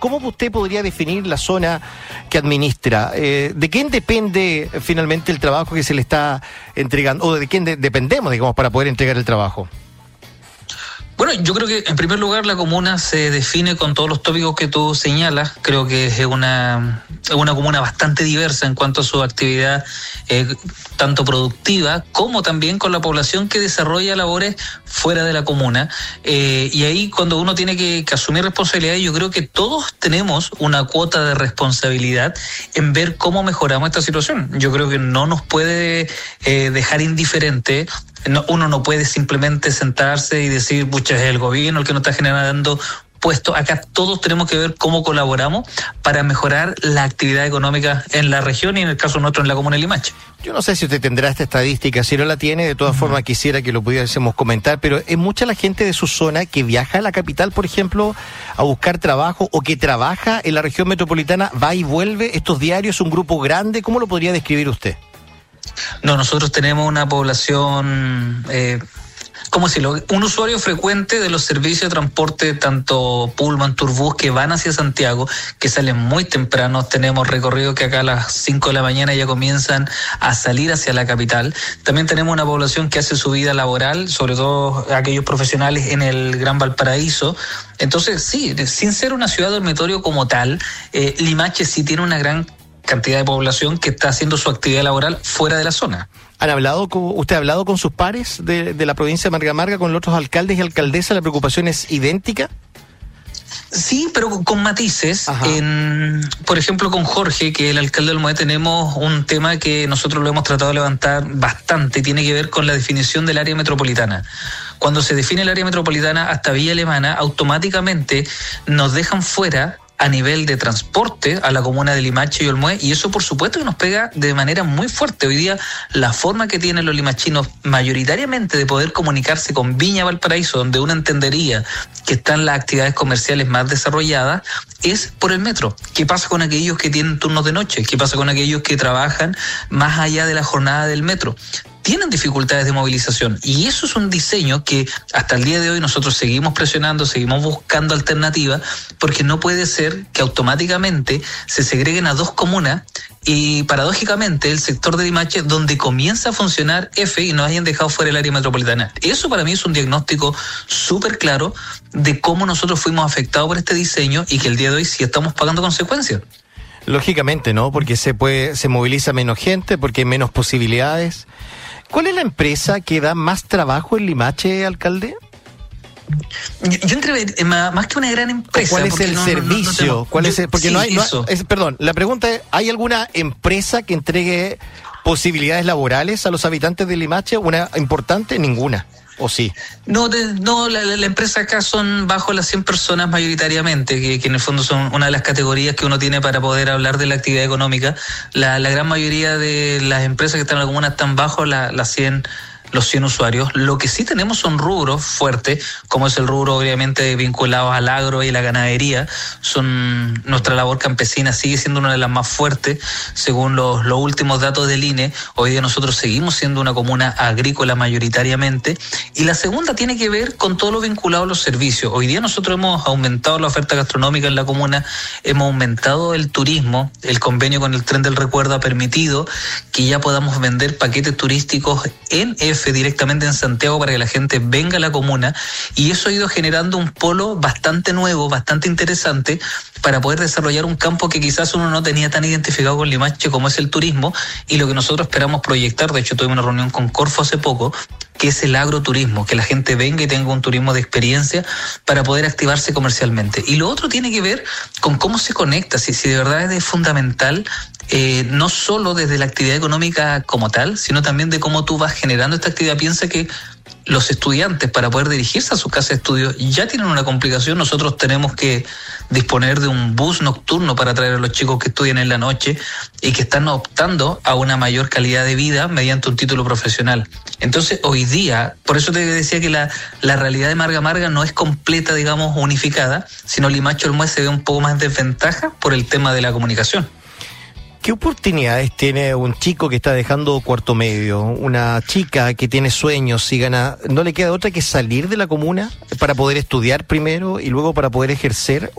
¿cómo usted podría definir la zona que administra? ¿De quién depende finalmente el trabajo que se le está entregando? ¿O de quién dependemos, digamos, para poder entregar el trabajo? Bueno, yo creo que en primer lugar la comuna se define con todos los tópicos que tú señalas. Creo que es una comuna bastante diversa en cuanto a su actividad, tanto productiva como también con la población que desarrolla labores fuera de la comuna. Y ahí cuando uno tiene que asumir responsabilidades, yo creo que todos tenemos una cuota de responsabilidad en ver cómo mejoramos esta situación. Yo creo que no nos puede dejar indiferente. Uno no puede simplemente sentarse y decir, pucha, es el gobierno el que nos está generando puestos. Acá todos tenemos que ver cómo colaboramos para mejorar la actividad económica en la región y en el caso nuestro en la comuna de Limache. Yo no sé si usted tendrá esta estadística, si no la tiene, de todas formas quisiera que lo pudiésemos comentar, pero es mucha la gente de su zona que viaja a la capital, por ejemplo, a buscar trabajo o que trabaja en la región metropolitana, va y vuelve estos diarios, un grupo grande. ¿Cómo lo podría describir usted? No, nosotros tenemos una población, ¿cómo decirlo? Un usuario frecuente de los servicios de transporte, tanto Pullman, Turbús, que van hacia Santiago, que salen muy temprano. Tenemos recorridos que acá a las 5 de la mañana ya comienzan a salir hacia la capital. También tenemos una población que hace su vida laboral, sobre todo aquellos profesionales en el Gran Valparaíso. Entonces, sí, sin ser una ciudad dormitorio como tal, Limache sí tiene una gran cantidad de población que está haciendo su actividad laboral fuera de la zona. ¿Usted ha hablado con sus pares de la provincia de Marga Marga, con los otros alcaldes y alcaldesas? ¿La preocupación es idéntica? Sí, pero con matices. Por ejemplo, con Jorge, que es el alcalde del Olmué, tenemos un tema que nosotros lo hemos tratado de levantar bastante, tiene que ver con la definición del área metropolitana. Cuando se define el área metropolitana hasta Villa Alemana, automáticamente nos dejan fuera a nivel de transporte a la comuna de Limache y Olmué, y eso por supuesto que nos pega de manera muy fuerte. Hoy día la forma que tienen los limachinos mayoritariamente de poder comunicarse con Viña Valparaíso, donde uno entendería que están las actividades comerciales más desarrolladas, es por el metro. ¿Qué pasa con aquellos que tienen turnos de noche? ¿Qué pasa con aquellos que trabajan más allá de la jornada del metro? Tienen dificultades de movilización, y eso es un diseño que hasta el día de hoy nosotros seguimos presionando, seguimos buscando alternativas, porque no puede ser que automáticamente se segreguen a dos comunas y paradójicamente el sector de Limache donde comienza a funcionar F y nos hayan dejado fuera el área metropolitana. Eso para mí es un diagnóstico súper claro de cómo nosotros fuimos afectados por este diseño y que el día de hoy sí estamos pagando consecuencias. Lógicamente, ¿no? Porque se moviliza menos gente, porque hay menos posibilidades. ¿Cuál es la empresa que da más trabajo en Limache, alcalde? Yo entré más que una gran empresa. ¿Cuál es el servicio? ¿Cuál es el, porque sí, perdón, la pregunta es, ¿hay alguna empresa que entregue posibilidades laborales a los habitantes de Limache? ¿Una importante? Ninguna. ¿O sí? No, la empresa acá son bajo las 100 personas mayoritariamente, que en el fondo son una de las categorías que uno tiene para poder hablar de la actividad económica. La gran mayoría de las empresas que están en la comuna están bajo los 100 usuarios. Lo que sí tenemos son rubros fuertes, como es el rubro obviamente vinculados al agro y la ganadería. Nuestra labor campesina sigue siendo una de las más fuertes, según los últimos datos del INE. Hoy día nosotros seguimos siendo una comuna agrícola mayoritariamente. Y la segunda tiene que ver con todo lo vinculado a los servicios. Hoy día nosotros hemos aumentado la oferta gastronómica en la comuna, hemos aumentado el turismo, el convenio con el Tren del Recuerdo ha permitido que ya podamos vender paquetes turísticos en directamente en Santiago para que la gente venga a la comuna, y eso ha ido generando un polo bastante nuevo, bastante interesante para poder desarrollar un campo que quizás uno no tenía tan identificado con Limache como es el turismo, y lo que nosotros esperamos proyectar, de hecho tuvimos una reunión con Corfo hace poco, que es el agroturismo, que la gente venga y tenga un turismo de experiencia para poder activarse comercialmente. Y lo otro tiene que ver con cómo se conecta, si de verdad es fundamental, no solo desde la actividad económica como tal, sino también de cómo tú vas generando esta actividad. Piensa que los estudiantes, para poder dirigirse a su casa de estudios, ya tienen una complicación. Nosotros tenemos que disponer de un bus nocturno para traer a los chicos que estudian en la noche y que están optando a una mayor calidad de vida mediante un título profesional. Entonces, hoy día, por eso te decía que la realidad de Marga Marga no es completa, digamos, unificada, sino Limache Olmué se ve un poco más en desventaja por el tema de la comunicación. ¿Qué oportunidades tiene un chico que está dejando cuarto medio, una chica que tiene sueños y gana? ¿No le queda otra que salir de la comuna para poder estudiar primero y luego para poder ejercer?